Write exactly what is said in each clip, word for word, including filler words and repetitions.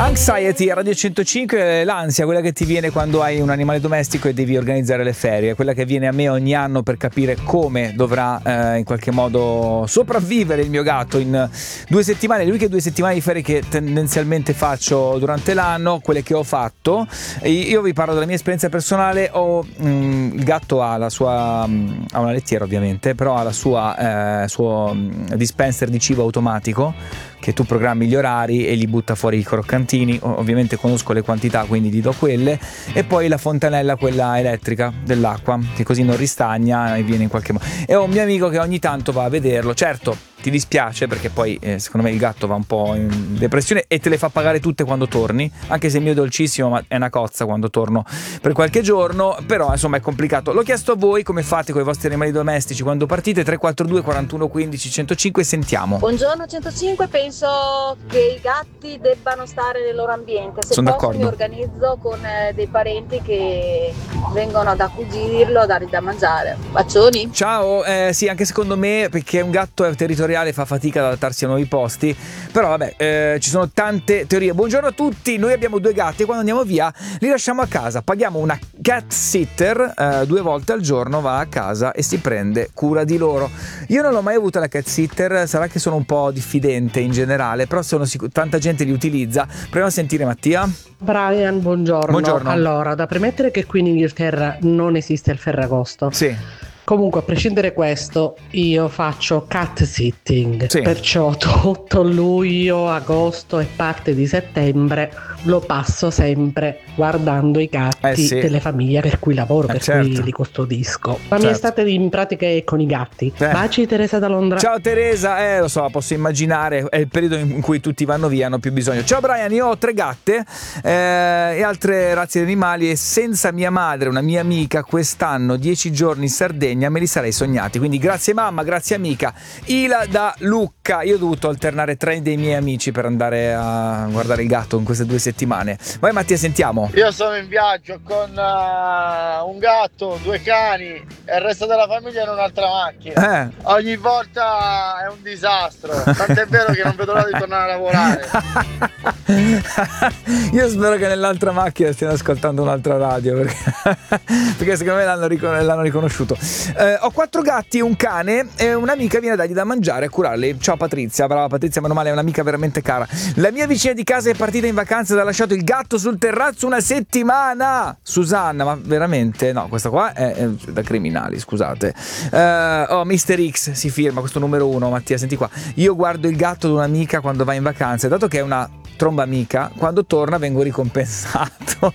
Anxiety a Radio centocinque, l'ansia, quella che ti viene quando hai un animale domestico e devi organizzare le ferie, quella che viene a me ogni anno per capire come dovrà eh, in qualche modo sopravvivere il mio gatto in due settimane. Le uniche due settimane di ferie che tendenzialmente faccio durante l'anno, quelle che ho fatto. E io vi parlo della mia esperienza personale. Ho, mh, il gatto ha la sua mh, ha una lettiera ovviamente, però ha la sua eh, suo mh, dispenser di cibo automatico, che tu programmi gli orari e gli butta fuori i croccantini. Ovviamente conosco le quantità, quindi gli do quelle, e poi la fontanella, quella elettrica dell'acqua, che così non ristagna e viene in qualche modo. E ho un mio amico che ogni tanto va a vederlo. Certo, ti dispiace perché poi eh, secondo me il gatto va un po' in depressione e te le fa pagare tutte quando torni, anche se il mio è dolcissimo, ma è una cozza quando torno per qualche giorno. Però insomma è complicato. L'ho chiesto a voi come fate con i vostri animali domestici quando partite. Tre quattro due quarantuno quindici centocinque, sentiamo. Buongiorno centocinque, penso che i gatti debbano stare nel loro ambiente. Se Sono posso d'accordo. mi organizzo con eh, dei parenti che vengono ad accudirlo, a dargli da mangiare. Bacioni. Ciao, eh, sì, anche secondo me, perché un gatto è territoriale, fa fatica ad adattarsi a nuovi posti. Però vabbè, eh, ci sono tante teorie. Buongiorno a tutti, noi abbiamo due gatti e quando andiamo via li lasciamo a casa. Paghiamo una cat sitter, eh, due volte al giorno va a casa e si prende cura di loro. Io non l'ho mai avuta la cat sitter, sarà che sono un po' diffidente in generale, però sono sicuro tanta gente li utilizza. Proviamo a sentire Mattia. Brian, buongiorno. Buongiorno. Allora, da premettere che qui in Inghilterra non esiste il Ferragosto. Sì. Comunque, a prescindere questo, io faccio cat sitting, Sì. perciò tutto luglio, agosto e parte di settembre lo passo sempre guardando i gatti Eh sì. delle famiglie per cui lavoro, Eh per certo. cui li custodisco. La mia Certo. estate in pratica è con i gatti. Eh. Baci Teresa da Londra. Ciao Teresa, eh lo so, posso immaginare, è il periodo in cui tutti vanno via, hanno più bisogno. Ciao Brian, io ho tre gatte eh, e altre razze di animali, e senza mia madre, una mia amica, quest'anno dieci giorni in Sardegna me li sarei sognati. Quindi grazie mamma, grazie amica. Ila da Lucca. Io ho dovuto alternare tre dei miei amici per andare a guardare il gatto in queste due settimane. Vai Mattia, sentiamo. Io sono in viaggio con uh, un gatto, due cani e il resto della famiglia in un'altra macchina. Eh. Ogni volta è un disastro, tant'è vero che non vedo l'ora di tornare a lavorare. Io spero che nell'altra macchina stiano ascoltando un'altra radio, perché, perché secondo me l'hanno, ricon- l'hanno riconosciuto. Eh, ho quattro gatti e un cane e un'amica viene a dargli da mangiare e a curarli. Ciao Patrizia, brava Patrizia, meno male, è un'amica veramente cara. La mia vicina di casa è partita in vacanza ed ha lasciato il gatto sul terrazzo una settimana. Susanna, ma veramente? No, questa qua è, è da criminali, scusate. Eh, oh, mister X si firma, questo numero uno. Mattia, senti qua. Io guardo il gatto di un'amica quando va in vacanza e dato che è una tromba amica, quando torna vengo ricompensato.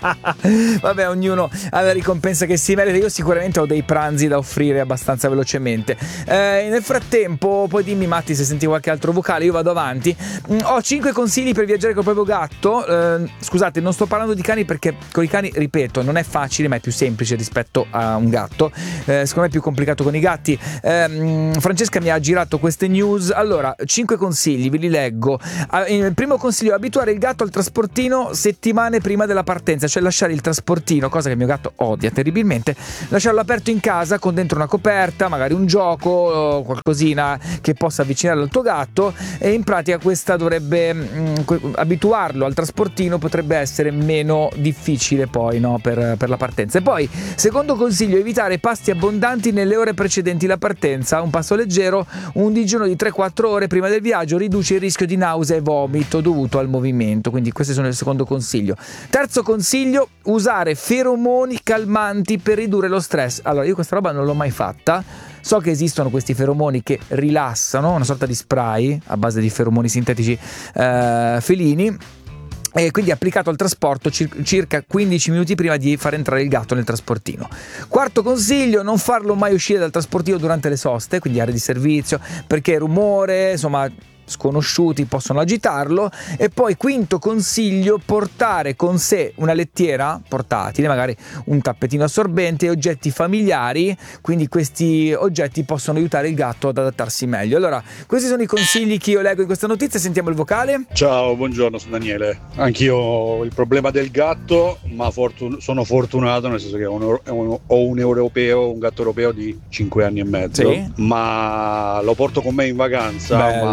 Vabbè, ognuno ha la ricompensa che si merita. Io sicuramente ho dei pranzi da offrire abbastanza velocemente. Eh, nel frattempo, poi dimmi Matti se senti qualche altro vocale, io vado avanti. Mm, ho cinque consigli per viaggiare col proprio gatto. Eh, scusate, non sto parlando di cani perché con i cani, ripeto, non è facile, ma è più semplice rispetto a un gatto. Eh, secondo me è più complicato con i gatti. Eh, Francesca mi ha girato queste news. Allora, cinque consigli, ve li leggo. Il primo consiglio: abituare il gatto al trasportino settimane prima della partenza, cioè lasciare il trasportino, cosa che il mio gatto odia terribilmente, lasciarlo aperto in casa con dentro una coperta, magari un gioco, qualcosina che possa avvicinarlo al tuo gatto, e in pratica questa dovrebbe mh, abituarlo al trasportino potrebbe essere meno difficile poi, no, per, per la partenza. E poi, secondo consiglio, evitare pasti abbondanti nelle ore precedenti la partenza. Un pasto leggero, un digiuno di tre quattro ore prima del viaggio riduce il rischio di nausea e vomito dovuto al movimento. Quindi questo sono il secondo consiglio. Terzo consiglio: usare feromoni calmanti per ridurre lo stress. Allora, io questa roba non l'ho mai fatta. So che esistono questi feromoni che rilassano, una sorta di spray a base di feromoni sintetici eh, felini, e quindi applicato al trasporto cir- circa quindici minuti prima di far entrare il gatto nel trasportino. Quarto consiglio: non farlo mai uscire dal trasportino durante le soste, quindi aree di servizio, perché rumore, insomma, sconosciuti possono agitarlo. E poi quinto consiglio: portare con sé una lettiera portatile, magari un tappetino assorbente e oggetti familiari, quindi questi oggetti possono aiutare il gatto ad adattarsi meglio. Allora, questi sono i consigli che io leggo in questa notizia. Sentiamo il vocale. Ciao, buongiorno, sono Daniele. Anch'io ho il problema del gatto, ma fortun- sono fortunato nel senso che ho un, un, ho un europeo, un gatto europeo di cinque anni e mezzo, sì. ma lo porto con me in vacanza. Bello. Ma vado sempre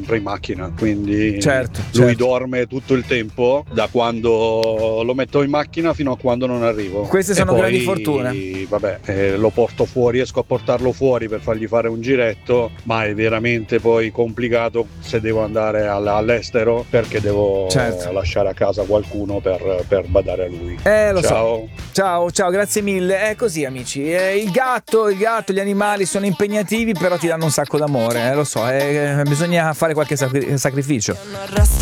sempre in macchina, quindi certo, lui certo. dorme tutto il tempo da quando lo metto in macchina fino a quando non arrivo. Queste sono e poi, grandi fortune. Vabbè, eh, lo porto fuori, riesco a portarlo fuori per fargli fare un giretto, ma è veramente poi complicato se devo andare all'estero, perché devo certo. lasciare a casa qualcuno per, per badare a lui. Eh, lo ciao. so. Ciao, ciao, grazie mille. È così, amici. Eh, il gatto, il gatto, gli animali sono impegnativi, però ti danno un sacco d'amore. Eh, lo so, eh, bisogna fare qualche sacri- sacrificio.